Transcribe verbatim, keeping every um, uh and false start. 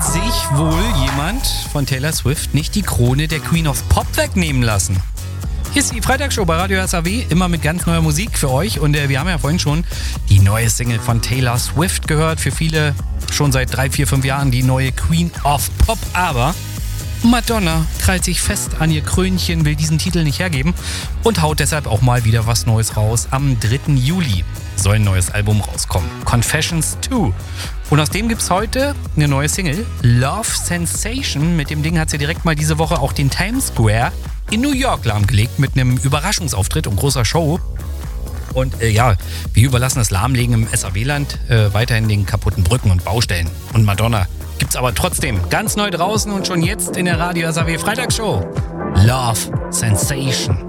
sich wohl jemand von Taylor Swift nicht die Krone der Queen of Pop wegnehmen lassen. Hier ist die Freitagsshow bei Radio S A W, immer mit ganz neuer Musik für euch. Und äh, wir haben ja vorhin schon die neue Single von Taylor Swift gehört. Für viele schon seit drei, vier, fünf Jahren die neue Queen of Pop. Aber Madonna krallt sich fest an ihr Krönchen, will diesen Titel nicht hergeben und haut deshalb auch mal wieder was Neues raus. Am dritten Juli soll ein neues Album rauskommen, Confessions zwei. Und aus dem gibt's heute eine neue Single, Love Sensation. Mit dem Ding hat sie direkt mal diese Woche auch den Times Square in New York lahmgelegt mit einem Überraschungsauftritt und großer Show. Und äh, ja, wir überlassen das Lahmlegen im S A W-Land äh, weiterhin den kaputten Brücken und Baustellen. Und Madonna gibt's aber trotzdem ganz neu draußen und schon jetzt in der Radio S A W Freitagsshow. Love Sensation.